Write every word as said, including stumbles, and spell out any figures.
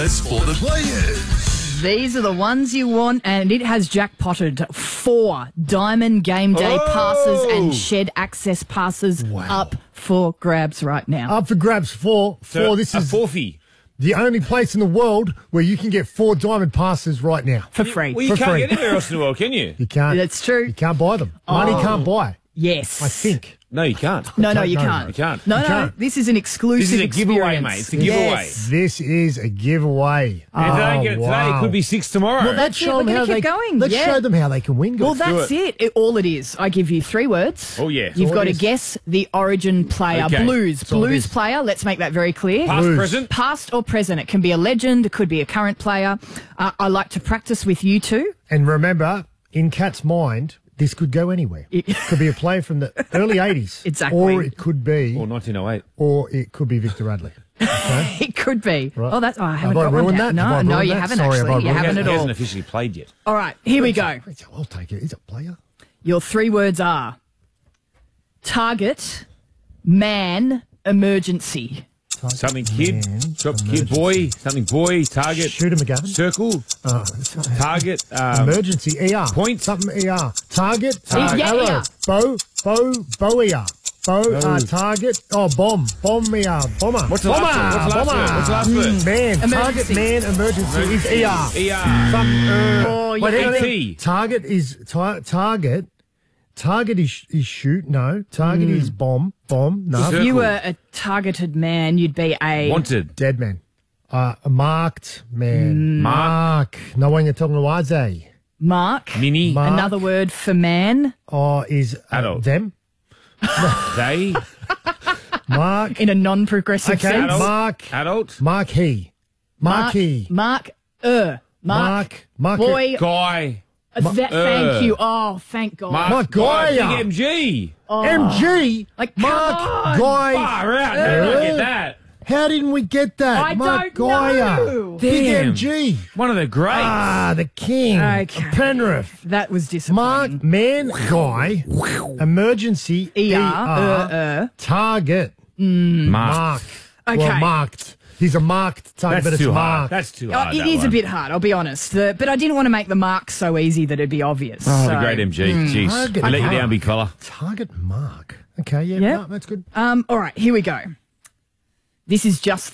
For the players. These are the ones you want, and it has jackpotted four Diamond Game Day Oh! passes and Shed Access passes Wow. up for grabs right now. Up for grabs, four. So Four. This a is forfeit. the only place in the world where you can get four diamond passes right now. For free. Well, you For can't free. get anywhere else in the world, can you? You can't. That's true. You can't buy them. Money Oh. can't buy. Yes. I think. No, you can't. No, no, don't you know. can't. You can't. No, You no. can't. This is an exclusive This is a giveaway, experience. mate. It's a giveaway. Yes. This is a giveaway. And if they don't get it Oh, today, wow. it could be six tomorrow. Well, let's That's it. show We're them gonna how keep they. going. Let's Yeah. show them how they can win. Well, guys. that's it. it. All it is. I give you three words. Oh, yeah. You've all got it to is. guess the origin player. Okay. Blues. all it Blues is. player. Let's make that very clear. Past, Blues. present. Past or present. It can be a legend. It could be a current player. Uh, I like to practice with you two. And remember, in Kat's mind, this could go anywhere. It could be a player from the early eighties. Exactly. Or it could be, Or nineteen oh eight. or it could be Victor Radley. Okay. It could be. Right. Oh, that's. Oh, I haven't Have I got one ruined down. that? Have No, I no, ruined you that? haven't Sorry, have I actually. You ruined haven't He at hasn't all. officially played yet. All right, here we go. I'll take it. He's a player. Your three words are target, man, emergency. Something kid, Man, drop kid, boy, something boy, target, Shoot him, McGavin. circle, Oh, target, um, emergency. E R. point. Something E R. Target. Target. Yeah, arrow. yeah. Bow. Bow. Bow E R. Bow. Uh, target. Oh, bomb. Bomb E R. Bomber. What's the bomber. last word? What's the last bomber. word? What's the last word? Man. Target. Emergency. Man. Emergency, is E R. E R. Some, uh, Oh, wait, yeah. hang on, hang on. A T. Target is tar- target. Target is is shoot. No. Target is bomb. Bomb. No. Circle. If you were a targeted man, you'd be a Wanted. Dead man. Uh, a marked man. Mark. Mark. No one you're talking to Waze. mark. Mini. Mark. Another word for man Oh, is uh, Adult. them. They. Mark. in a non-progressive Okay. sense. Adult. Mark. Adult. Mark he. Mark he. Mark. Uh. Mark. Mark. Mark. Boy. Guy. uh, that, uh. thank you. Oh, thank God. Mark. Mark Guy. Guy. Big M G. M G. Like, come Mark. on. Guy. Far out. How did I get that? How didn't we get that? I Mark don't Guyer. know. Big Damn. M G. One of the greats. Ah, the king. Okay. of Penrith. That was Mark, disappointing. man, guy, emergency, E R. E Uh, R, uh. target, Mark. mark. Okay. Well, marked. He's a marked target, That's but it's too hard. marked. That's too Oh, hard. it that is one. a bit hard, I'll be honest. The, but I didn't want to make the mark so easy that it'd be obvious. Oh, so, the great M G. Jeez. Target I let you mark. down, big fella. Target mark. Okay, yeah, Yeah. no, that's good. Um, all right, here we go. This is just